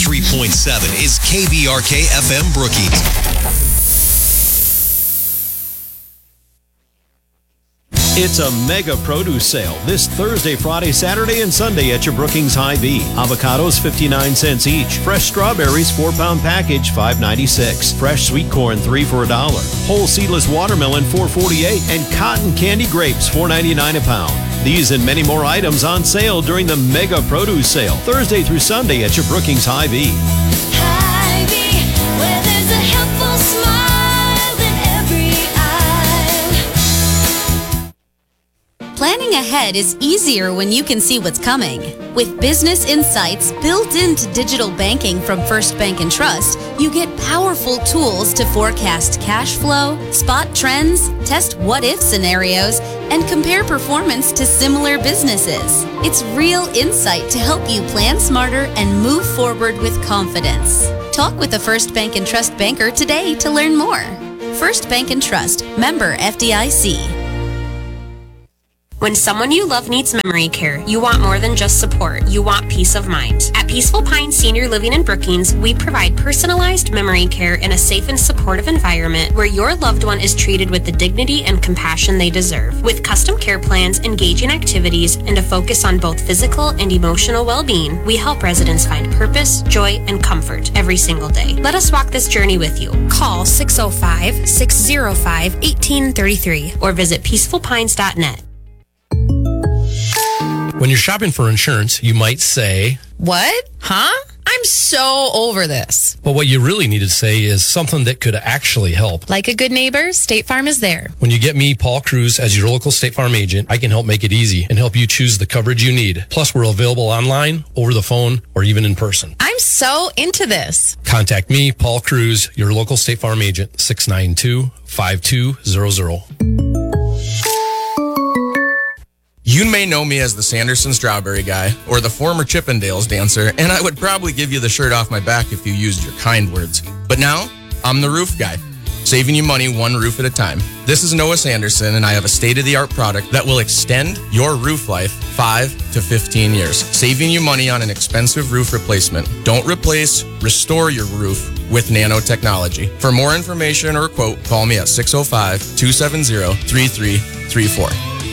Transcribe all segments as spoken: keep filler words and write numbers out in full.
three point seven is K B R K F M Brookings. It's a mega produce sale this Thursday, Friday, Saturday, and Sunday at your Brookings Hy-Vee. Avocados fifty-nine cents each. Fresh strawberries four pound package five ninety-six. Fresh sweet corn three for a dollar. Whole seedless watermelon four forty-eight, and cotton candy grapes four ninety-nine a pound. These and many more items on sale during the mega produce sale Thursday through Sunday at your Brookings Hy-Vee. Hy-Vee, where there's a helpful smile in every aisle. Planning ahead is easier when you can see what's coming. With business insights built into digital banking from First Bank and Trust, you get powerful tools to forecast cash flow, spot trends, test what-if scenarios, and compare performance to similar businesses. It's real insight to help you plan smarter and move forward with confidence. Talk with a First Bank and Trust banker today to learn more. First Bank and Trust, member F D I C. When someone you love needs memory care, you want more than just support. You want peace of mind. At Peaceful Pines Senior Living in Brookings, we provide personalized memory care in a safe and supportive environment where your loved one is treated with the dignity and compassion they deserve. With custom care plans, engaging activities, and a focus on both physical and emotional well-being, we help residents find purpose, joy, and comfort every single day. Let us walk this journey with you. Call six oh five, six oh five, one eight three three or visit peaceful pines dot net. When you're shopping for insurance, you might say, "What? Huh? I'm so over this." but what you really need to say is something that could actually help. Like a good neighbor, State Farm is there. When you get me, Paul Cruz, as your local State Farm agent, I can help make it easy and help you choose the coverage you need. Plus, we're available online, over the phone, or even in person. I'm so into this. Contact me, Paul Cruz, your local State Farm agent, six nine two, five two zero zero. You may know me as the Sanderson Strawberry Guy or the former Chippendales dancer, and I would probably give you the shirt off my back if you used your kind words. But now, I'm the roof guy, saving you money one roof at a time. This is Noah Sanderson, and I have a state-of-the-art product that will extend your roof life five to fifteen years, saving you money on an expensive roof replacement. Don't replace, restore your roof with nanotechnology. For more information or a quote, call me at six oh five, two seven zero, three three three four.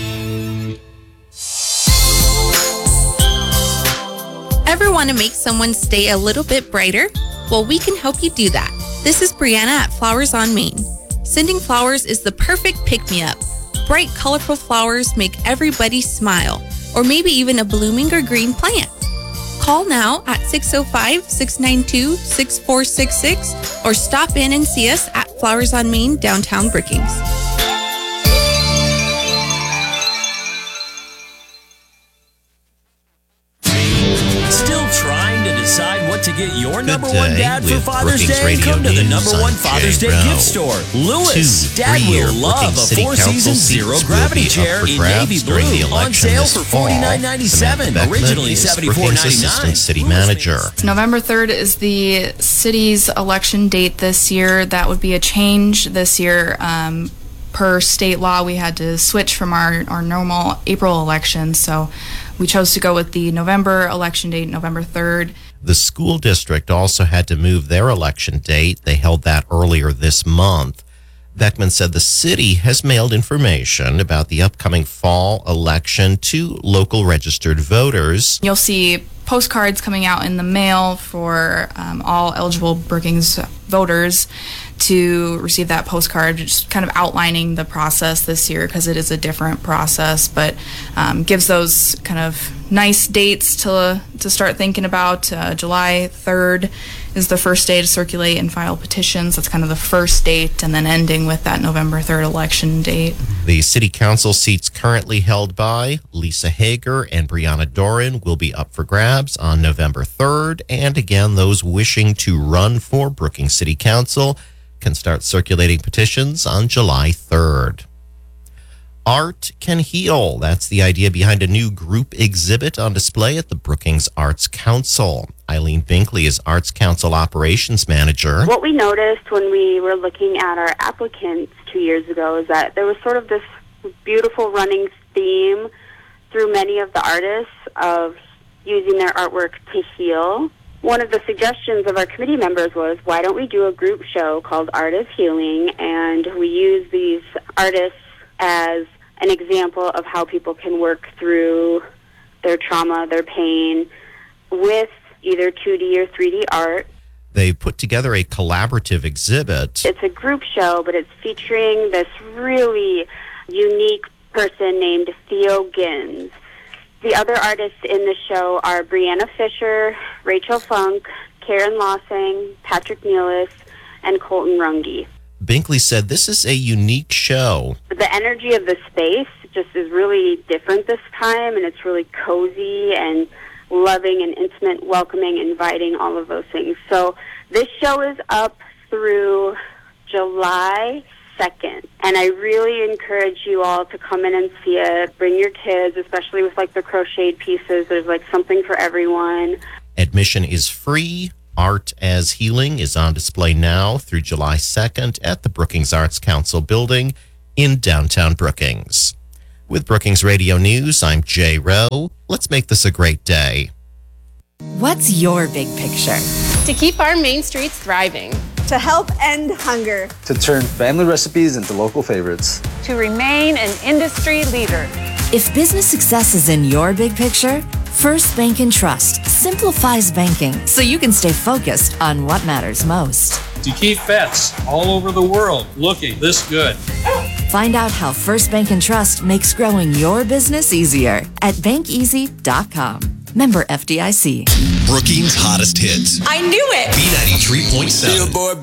Ever want to make someone's day a little bit brighter? Well, we can help you do that. This is Brianna at Flowers on Main. Sending flowers is the perfect pick-me-up. Bright, colorful flowers make everybody smile, or maybe even a blooming or green plant. Call now at six oh five, six nine two, six four six six or stop in and see us at Flowers on Main, downtown Brookings. Still trying to decide what to get your Good number one day dad for with Father's Brookings Day? Radio Come to the News. number one I'm Father's Jay Day Rowe. gift store. Lewis, Two, Dad three-year will love Brookings a City Four Council Seasons seats Zero will Gravity be up chair for in grabs navy during the blue on election sale this for fall. forty-nine ninety-seven, Samantha Beckman originally is seventy-four Brookings ninety-nine. Assistant City Manager. November third is the city's election date this year. That would be a change this year. Um, per state law, we had to switch from our, our normal April election, so we chose to go with the November election date, November third. The school district also had to move their election date. They held that earlier this month. Beckman said the city has mailed information about the upcoming fall election to local registered voters. You'll see postcards coming out in the mail for um, all eligible Brookings voters to receive that postcard, just kind of outlining the process this year because it is a different process, but um, gives those kind of nice dates to to start thinking about. Uh, July third is the first day to circulate and file petitions. That's kind of the first date, and then ending with that November third election date. The city council seats currently held by Lisa Hager and Brianna Doran will be up for grabs on November third. And again, those wishing to run for Brookings City Council can start circulating petitions on July third. Art can heal. That's the idea behind a new group exhibit on display at the Brookings Arts Council. Eileen Binkley is Arts Council Operations Manager. What we noticed when we were looking at our applicants two years ago is that there was sort of this beautiful running theme through many of the artists of using their artwork to heal. one of the suggestions of our committee members was, why don't we do a group show called Art is Healing, and we use these artists as an example of how people can work through their trauma, their pain, with either two D or three D art. They put together a collaborative exhibit. It's a group show, but it's featuring this really unique person named Theo Gins. The other artists in the show are Brianna Fisher, Rachel Funk, Karen Lossing, Patrick Nealis, and Colton Runge. Binkley said this is a unique show. The energy of the space just is really different this time, and it's really cozy and loving and intimate, welcoming, inviting, all of those things. So this show is up through July second, and I really encourage you all to come in and see it. Bring your kids, especially with like the crocheted pieces. There's like something for everyone. Admission is free. Art as Healing is on display now through July second at the Brookings Arts Council building in downtown Brookings. With Brookings Radio News, I'm Jay Rowe. Let's make this a great day. What's your big picture? To keep our main streets thriving. To help end hunger. To turn family recipes into local favorites. To remain an industry leader. If business success is in your big picture, First Bank and Trust simplifies banking so you can stay focused on what matters most. To keep vets all over the world looking this good. Find out how First Bank and Trust makes growing your business easier at bank easy dot com. Member F D I C. Brookings' hottest hits. I knew it. B ninety-three point seven.